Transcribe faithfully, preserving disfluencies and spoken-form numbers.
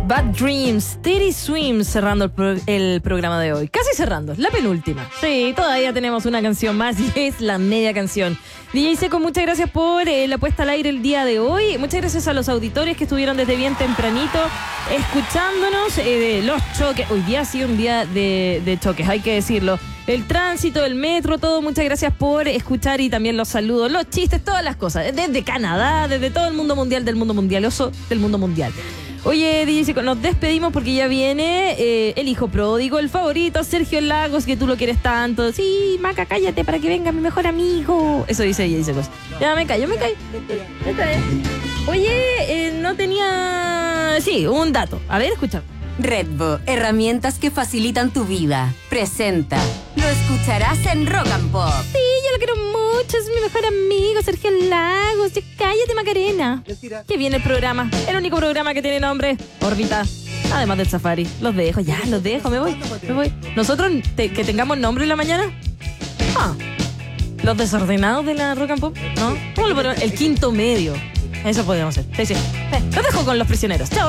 Bad Dreams, Teddy Swims, cerrando el, pro- el programa de hoy. Casi cerrando, la penúltima. Sí, todavía tenemos una canción más y es la media canción. D J Seco, muchas gracias por eh, la puesta al aire el día de hoy. Muchas gracias a los auditores que estuvieron desde bien tempranito escuchándonos. Eh, de los choques. Hoy día ha sido un día de, de choques, hay que decirlo. El tránsito, el metro, todo. Muchas gracias por escuchar y también los saludos, los chistes, todas las cosas. Desde Canadá, desde todo el mundo mundial, del mundo mundialoso, del mundo mundial. Oye, D J Seco, nos despedimos porque ya viene eh, el hijo pródigo, el favorito, Sergio Lagos, que tú lo quieres tanto. Sí, Maca, cállate para que venga mi mejor amigo. Eso dice D J Seco. Ya me callo, me callo. Está bien. Oye, eh, no tenía... Sí, un dato. A ver, escucha. Redbo, herramientas que facilitan tu vida. Presenta. Lo escucharás en Rock and Pop. Sí, yo lo quiero mucho, es mi mejor amigo, Sergio Lagos. Ya cállate, Macarena. Que viene el programa, el único programa que tiene nombre, Órbita. Además del Safari. Los dejo, ya, los dejo, me voy, me voy. Nosotros, te, que tengamos nombre en la mañana. Ah, los desordenados de la Rock and Pop, ¿no? ¿Cómo lo ponemos? El quinto medio. Eso podríamos hacer. Sí, sí. Eh, los dejo con los prisioneros. Chao.